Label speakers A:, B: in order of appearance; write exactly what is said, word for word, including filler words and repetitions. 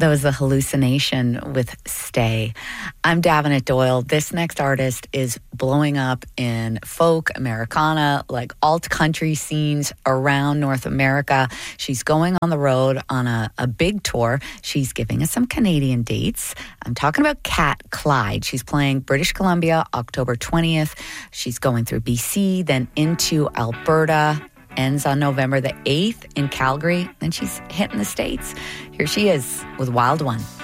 A: That was The Hallucination with Stay. I'm Davenant Doyle. This next artist is blowing up in folk, Americana, like alt country scenes around North America. She's going on the road on a, a big tour. She's giving us some Canadian dates. I'm talking about Kat Clyde. She's playing British Columbia October twentieth. She's going through B C, then into Alberta. Ends on November the eighth in Calgary, and she's hitting the States. Here she is with Wild One.